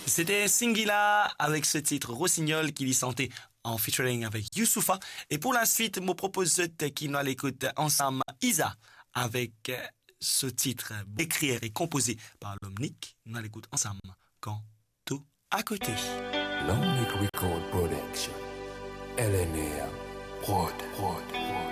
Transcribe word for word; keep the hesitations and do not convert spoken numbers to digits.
C'était Singila avec ce titre Rossignol qui lui sentait en featuring avec Youssoufa. Et pour la suite, me propose qui nous l'écoute ensemble Isa avec ce titre écrit et composé par l'Omnic. Nous l'écoute ensemble quand tout à côté. L'Omnic Record Production. L N R Prod. Prod. Prod.